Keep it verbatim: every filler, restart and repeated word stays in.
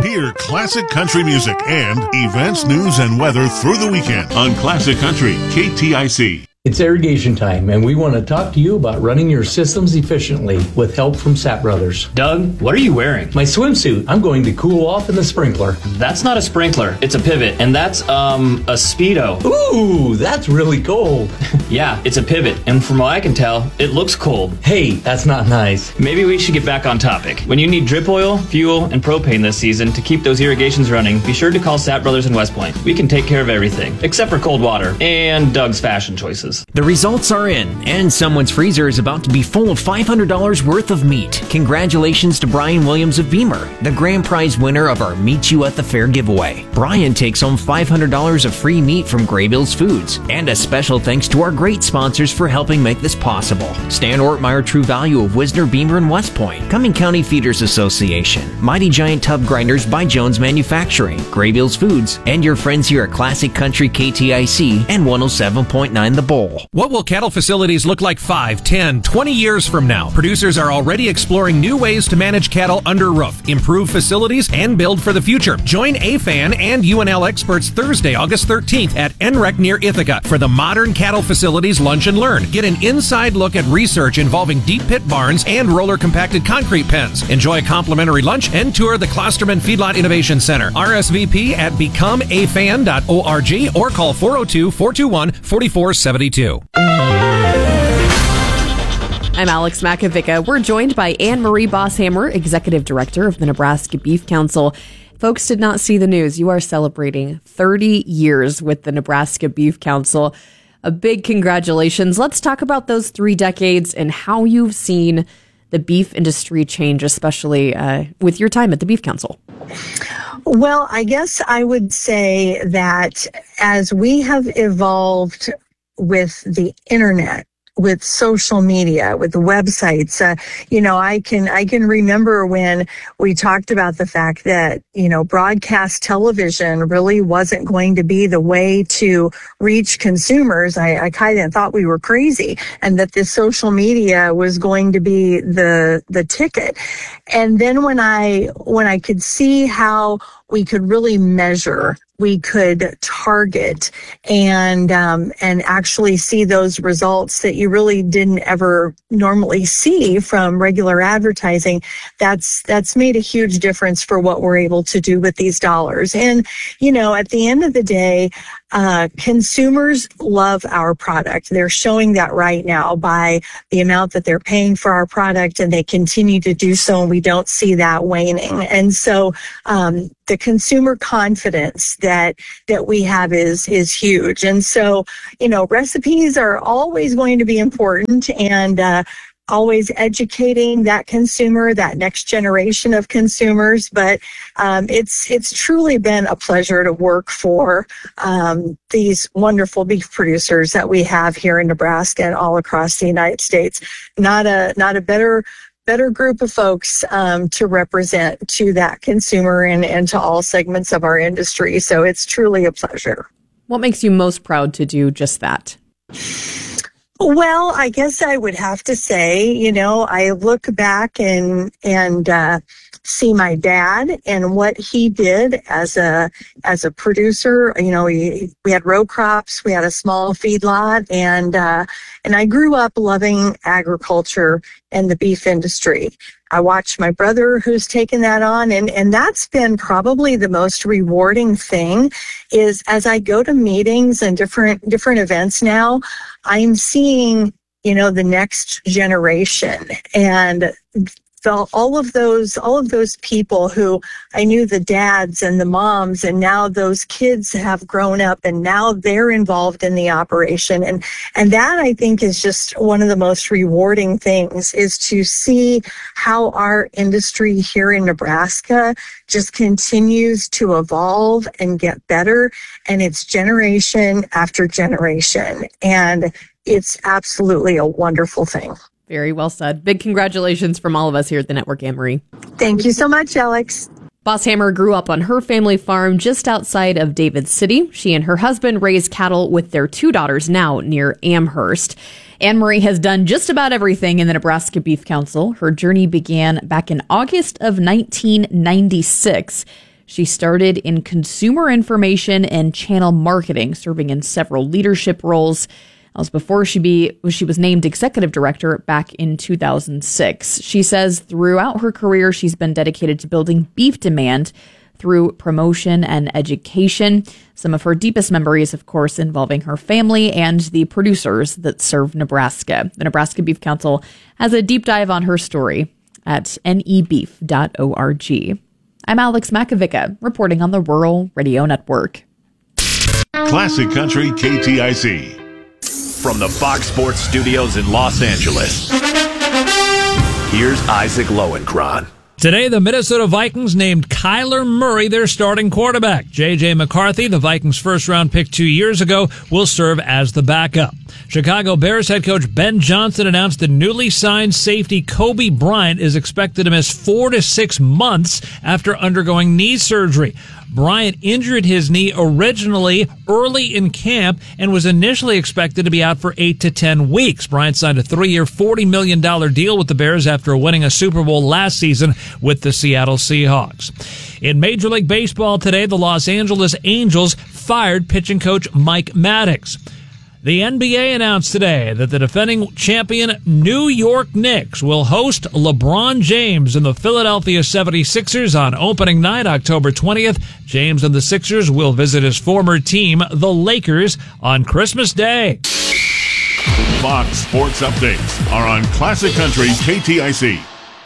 Hear classic country music and events, news, and weather through the weekend on Classic Country K T I C. It's irrigation time, and we want to talk to you about running your systems efficiently with help from Sapp Brothers. Doug, what are you wearing? My swimsuit. I'm going to cool off in the sprinkler. That's not a sprinkler. It's a pivot, and that's, um, a Speedo. Ooh, that's really cold. Yeah, it's a pivot, and from what I can tell, it looks cold. Hey, that's not nice. Maybe we should get back on topic. When you need drip oil, fuel, and propane this season to keep those irrigations running, be sure to call Sapp Brothers in West Point. We can take care of everything, except for cold water and Doug's fashion choices. The results are in, and someone's freezer is about to be full of five hundred dollars worth of meat. Congratulations to Brian Williams of Beamer, the grand prize winner of our Meet You at the Fair giveaway. Brian takes home five hundred dollars of free meat from Graybills Foods, and a special thanks to our great sponsors for helping make this possible. Stan Ortmeyer True Value of Wisner, Beamer, and West Point, Cumming County Feeders Association, Mighty Giant Tub Grinders by Jones Manufacturing, Graybills Foods, and your friends here at Classic Country K T I C and one oh seven point nine The Bowl. What will cattle facilities look like five, ten, twenty years from now? Producers are already exploring new ways to manage cattle under roof, improve facilities, and build for the future. Join A F A N and U N L experts Thursday, August thirteenth at N R E C near Ithaca for the Modern Cattle Facilities Lunch and Learn. Get an inside look at research involving deep pit barns and roller compacted concrete pens. Enjoy a complimentary lunch and tour the Klosterman Feedlot Innovation Center. R S V P at become a fan dot org or call four oh two, four two one, four four seven two. I'm Alex Makovica. We're joined by Anne Marie Bosshammer, Executive Director of the Nebraska Beef Council. Folks did not see the news. You are celebrating thirty years with the Nebraska Beef Council. A big congratulations. Let's talk about those three decades and how you've seen the beef industry change, especially uh, with your time at the Beef Council. Well, I guess I would say that as we have evolved with the internet, with social media, with the websites, uh, you know, I can, I can remember when we talked about the fact that, you know, broadcast television really wasn't going to be the way to reach consumers. I, I kind of thought we were crazy, and that this social media was going to be the, the ticket. And then when I, when I could see how we could really measure, we could target, and um, and actually see those results that you really didn't ever normally see from regular advertising. That's that's made a huge difference for what we're able to do with these dollars. And you know, at the end of the day, uh, consumers love our product. They're showing that right now by the amount that they're paying for our product, and they continue to do so, and we don't see that waning. And so um, the consumer confidence that that we have is is huge. And so, you know, recipes are always going to be important, and uh, always educating that consumer, that next generation of consumers. But um, it's it's truly been a pleasure to work for um, these wonderful beef producers that we have here in Nebraska and all across the United States. Not a not a better better group of folks um, to represent to that consumer and, and to all segments of our industry. So it's truly a pleasure. What makes you most proud to do just that? Well, I guess I would have to say, you know, I look back and and uh, see my dad and what he did as a as a producer. You know, we we had row crops, we had a small feedlot, and uh, and I grew up loving agriculture and the beef industry. I watched my brother who's taken that on, and, and that's been probably the most rewarding thing is as I go to meetings and different different events now, I'm seeing, you know, the next generation and the, all of those all of those people who I knew, the dads and the moms, and now those kids have grown up and now they're involved in the operation. And and that, I think, is just one of the most rewarding things, is to see how our industry here in Nebraska just continues to evolve and get better, and it's generation after generation, and it's absolutely a wonderful thing. Very well said. Big congratulations from all of us here at the network, Anne Marie. Thank you so much, Alex. Bosshammer grew up on her family farm just outside of David City. She and her husband raise cattle with their two daughters now near Amherst. Anne Marie has done just about everything in the Nebraska Beef Council. Her journey began back in August of nineteen ninety-six. She started in consumer information and channel marketing, serving in several leadership roles. That was before she be she was named executive director back in two thousand six. She says throughout her career, she's been dedicated to building beef demand through promotion and education. Some of her deepest memories, of course, involving her family and the producers that serve Nebraska. The Nebraska Beef Council has a deep dive on her story at N E beef dot org. I'm Alex Makovica, reporting on the Rural Radio Network. Classic Country K T I C. From the Fox Sports Studios in Los Angeles, here's Isaac Lowenkron. Today, the Minnesota Vikings named Kyler Murray their starting quarterback. J J. McCarthy, the Vikings' first-round pick two years ago, will serve as the backup. Chicago Bears head coach Ben Johnson announced the newly signed safety Kobe Bryant is expected to miss four to six months after undergoing knee surgery. Bryant injured his knee originally early in camp and was initially expected to be out for eight to ten weeks. Bryant signed a three-year, forty million dollars deal with the Bears after winning a Super Bowl last season with the Seattle Seahawks. In Major League Baseball today, the Los Angeles Angels fired pitching coach Mike Maddox. The N B A announced today that the defending champion New York Knicks will host LeBron James and the Philadelphia seventy-sixers on opening night, October twentieth. James and the Sixers will visit his former team, the Lakers, on Christmas Day. Fox Sports Updates are on Classic Country K T I C.